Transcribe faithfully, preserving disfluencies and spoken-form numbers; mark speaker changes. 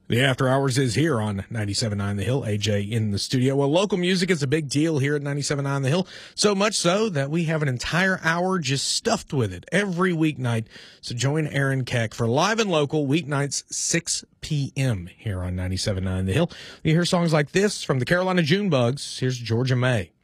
Speaker 1: The After Hours is here on ninety-seven point nine The Hill. A J in the studio. Well, local music is a big deal here at ninety-seven point nine The Hill. So much so that we have an entire hour just stuffed with it every weeknight. So join Aaron Keck for Live and Local weeknights six p.m. here on ninety-seven point nine The Hill. You hear songs like this from the Carolina June Bugs. Here's Georgia May.